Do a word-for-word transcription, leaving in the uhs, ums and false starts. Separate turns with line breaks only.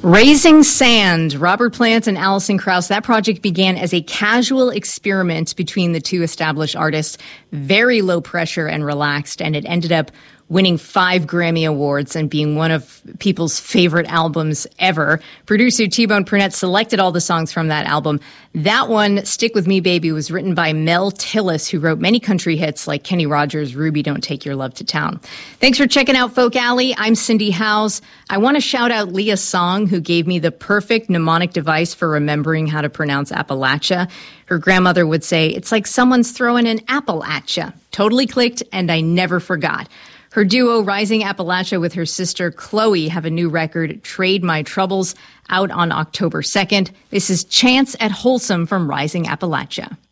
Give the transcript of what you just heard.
Raising Sand, Robert Plant and Alison Krauss. That project began as a casual experiment between the two established artists, very low pressure and relaxed, and it ended up winning five Grammy Awards and being one of people's favorite albums ever. Producer T-Bone Burnett selected all the songs from that album. That one, Stick With Me Baby, was written by Mel Tillis, who wrote many country hits like Kenny Rogers' Ruby Don't Take Your Love to Town. Thanks for checking out Folk Alley. I'm Cindy Howes. I want to shout out Leah Song, who gave me the perfect mnemonic device for remembering how to pronounce Appalachia. Her grandmother would say, it's like someone's throwing an apple at ya. Totally clicked, and I never forgot. Her duo, Rising Appalachia, with her sister Chloe, have a new record, Trade My Troubles, out on October second. This is Chance at Wholesome from Rising Appalachia.